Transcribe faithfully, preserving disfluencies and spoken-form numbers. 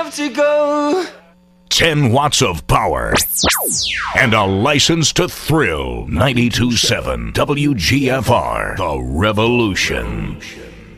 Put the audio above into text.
have to go. ten watts of power and a license to thrill. ninety-two point seven W G F R, The Revolution.